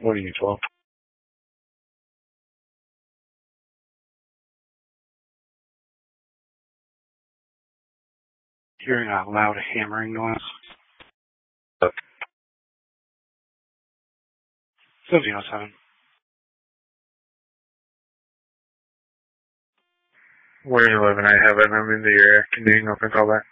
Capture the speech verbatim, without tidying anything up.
What are you, twelve? Hearing a loud hammering noise. seventeen oh seven. Where are you living? I have it. I'm in the area. Can you hang up and call back?